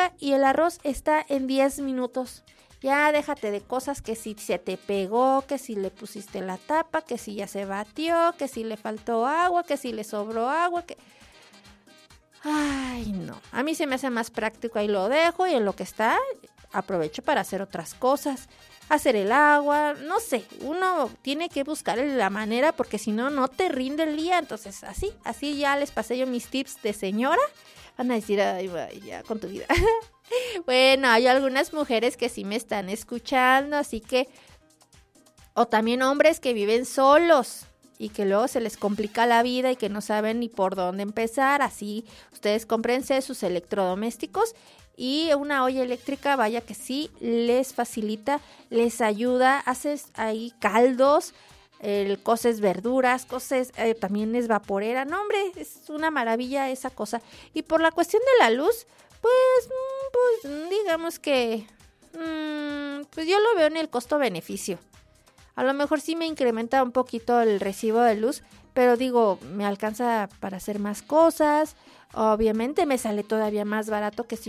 eléctrica y el arroz está en 10 minutos. Ya déjate de cosas que si se te pegó, que si le pusiste la tapa, que si ya se batió, que si le faltó agua, que si le sobró agua, que... Ay, no. A mí se me hace más práctico, ahí lo dejo y en lo que está aprovecho para hacer otras cosas. Hacer el agua, no sé, uno tiene que buscar la manera porque si no, no te rinde el día. Entonces, así ya les pasé yo mis tips de señora. Van a decir, ay, vaya, con tu vida. Bueno, hay algunas mujeres que sí me están escuchando, así que... O también hombres que viven solos y que luego se les complica la vida y que no saben ni por dónde empezar. Así, ustedes cómprense sus electrodomésticos y una olla eléctrica, vaya que sí, les facilita, les ayuda. Haces ahí caldos, coces verduras, también es vaporera. No, hombre, es una maravilla esa cosa. Y por la cuestión de la luz, pues digamos que pues yo lo veo en el costo-beneficio. A lo mejor sí me incrementa un poquito el recibo de luz, pero digo, me alcanza para hacer más cosas. Obviamente me sale todavía más barato que si